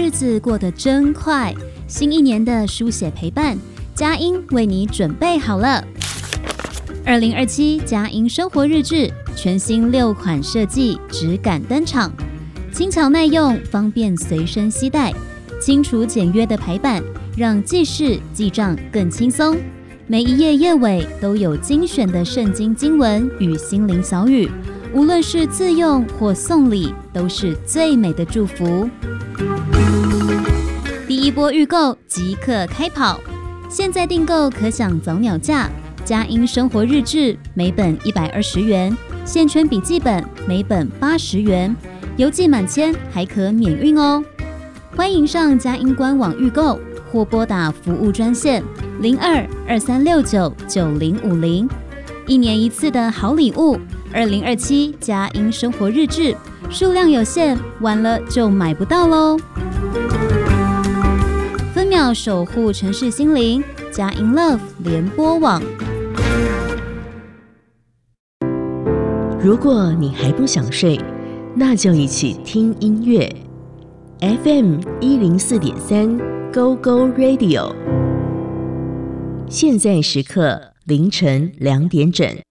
日子过得真快，新一年的书写陪伴，佳音为你准备好了。2027佳音生活日志全新6款设计质感登场，轻巧耐用，方便随身携带，清楚简约的排版让记事记账更轻松。每一页页尾都有精选的圣经经文与心灵小语，无论是自用或送礼，都是最美的祝福。第一波预购即刻开跑，现在订购可享早鸟价。佳音生活日志每本120元，线圈笔记本每本80元，邮寄满千还可免运哦。欢迎上佳音官网预购，或拨打服务专线02-2369-9050。一年一次的好礼物，2027佳音生活日志，数量有限，晚了就买不到喽。分秒守护城市心灵，佳音 Love 联播网。 如果你还不想睡，那就一起听音乐。FM 104.3 Go Go Radio， 现在时刻凌晨2点整。